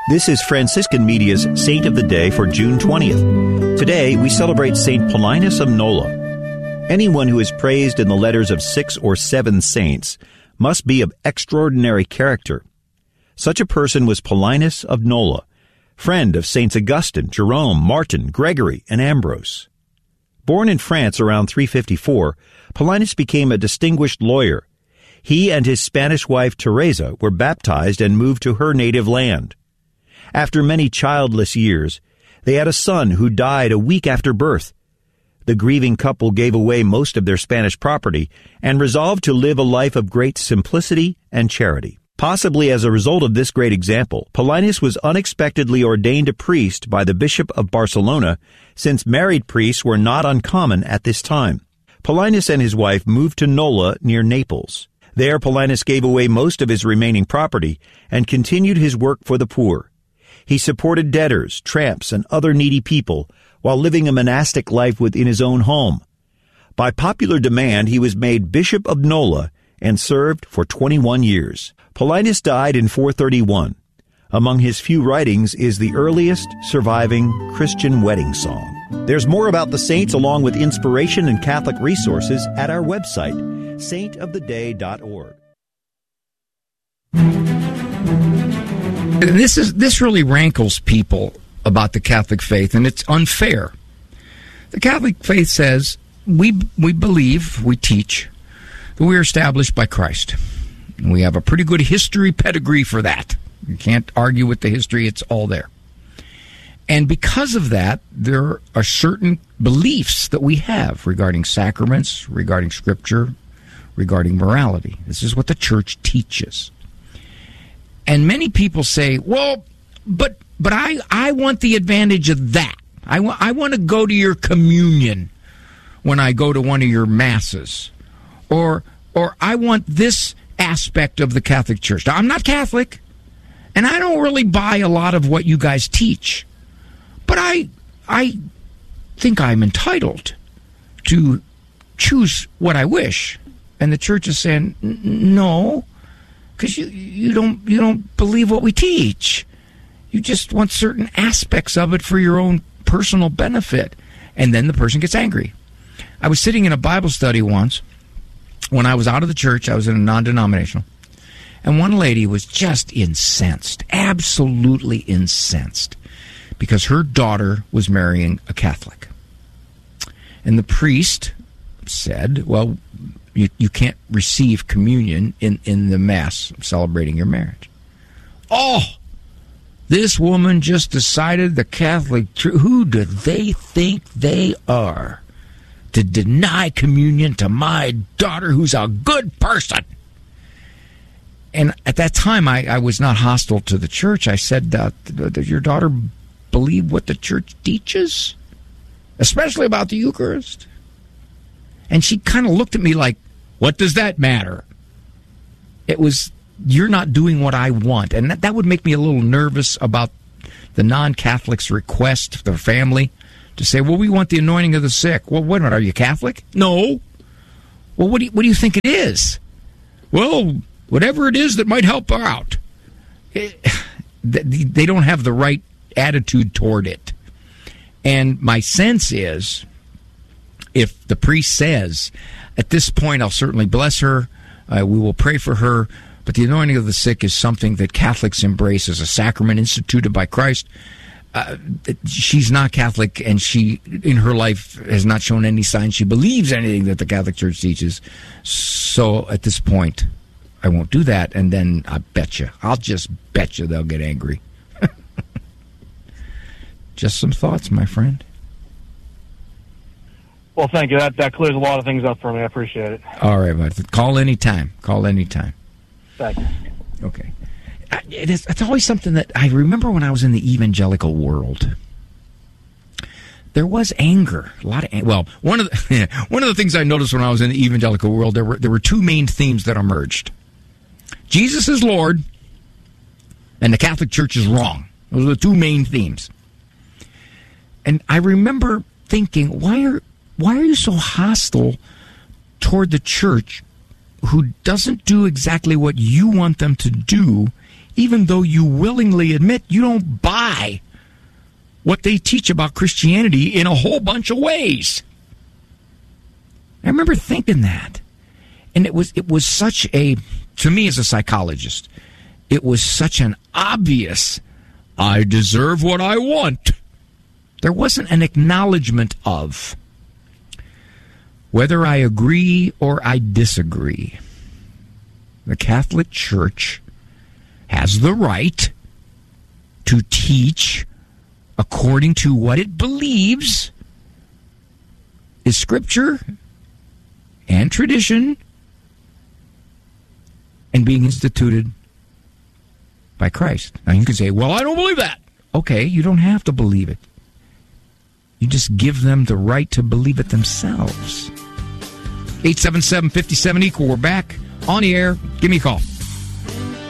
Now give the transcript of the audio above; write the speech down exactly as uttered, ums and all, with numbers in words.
This is Franciscan Media's Saint of the Day for June twentieth. Today, we celebrate Saint Paulinus of Nola. Anyone who is praised in the letters of six or seven saints must be of extraordinary character. Such a person was Paulinus of Nola, friend of Saints Augustine, Jerome, Martin, Gregory, and Ambrose. Born in France around three fifty-four, Paulinus became a distinguished lawyer. He and his Spanish wife Teresa were baptized and moved to her native land. After many childless years, they had a son who died a week after birth. The grieving couple gave away most of their Spanish property and resolved to live a life of great simplicity and charity. Possibly as a result of this great example, Paulinus was unexpectedly ordained a priest by the Bishop of Barcelona, since married priests were not uncommon at this time. Paulinus and his wife moved to Nola near Naples. There, Paulinus gave away most of his remaining property and continued his work for the poor. He supported debtors, tramps, and other needy people while living a monastic life within his own home. By popular demand, he was made Bishop of Nola and served for twenty-one years. Paulinus died in four thirty-one. Among his few writings is the earliest surviving Christian wedding song. There's more about the saints along with inspiration and Catholic resources at our website, saint of the day dot org. This is this really rankles people about the Catholic faith, and it's unfair. The Catholic faith says we we believe, we teach, that we are established by Christ. And we have a pretty good history pedigree for that. You can't argue with the history, it's all there. And because of that, there are certain beliefs that we have regarding sacraments, regarding Scripture, regarding morality. This is what the Church teaches. And many people say, well, but but I, I want the advantage of that. I, wa- I want to go to your communion when I go to one of your masses. Or or I want this aspect of the Catholic Church. Now, I'm not Catholic, and I don't really buy a lot of what you guys teach. But I I think I'm entitled to choose what I wish. And the Church is saying, no, because you, you don't you don't believe what we teach. You just want certain aspects of it for your own personal benefit. And then the person gets angry. I was sitting in a Bible study once when I was out of the church. I was in a non-denominational. And one lady was just incensed, absolutely incensed, because her daughter was marrying a Catholic. And the priest said, well, you, you can't receive communion in, in the Mass celebrating your marriage. Oh! This woman just decided the Catholic Church, who do they think they are, to deny communion to my daughter who's a good person? And at that time, I, I was not hostile to the Church. I said, uh, does your daughter believe what the Church teaches, especially about the Eucharist? And she kind of looked at me like, what does that matter? It was, you're not doing what I want. And that, that would make me a little nervous about the non-Catholic's request to their family to say, well, we want the anointing of the sick. Well, wait a minute, are you Catholic? No. Well, what do you, what do you think it is? Well, whatever it is that might help her out. It, they don't have the right attitude toward it. And my sense is, if the priest says, at this point, I'll certainly bless her, uh, we will pray for her, but the anointing of the sick is something that Catholics embrace as a sacrament instituted by Christ. Uh, she's not Catholic, and she, in her life, has not shown any sign she believes anything that the Catholic Church teaches. So at this point, I won't do that, and then I bet you, I'll just bet you they'll get angry. Just some thoughts, my friend. Well, thank you. That that clears a lot of things up for me. I appreciate it. All right, bud. Call anytime. Call anytime. Thank you. Okay. It is, it's always something that I remember when I was in the evangelical world. There was anger, a lot of anger. Well, one of the yeah, one of the things I noticed when I was in the evangelical world, there were there were two main themes that emerged: Jesus is Lord, and the Catholic Church is wrong. Those are the two main themes. And I remember thinking, why are why are you so hostile toward the Church, who doesn't do exactly what you want them to do, even though you willingly admit you don't buy what they teach about Christianity in a whole bunch of ways. I remember thinking that. And it was it was such a, to me as a psychologist, it was such an obvious, I deserve what I want. There wasn't an acknowledgement of whether I agree or I disagree. The Catholic Church has the right to teach according to what it believes is Scripture and tradition and being instituted by Christ. Now you can say, well, I don't believe that. Okay, you don't have to believe it. You just give them the right to believe it themselves. eight seven seven, five seven, equal. We're back on the air. Give me a call.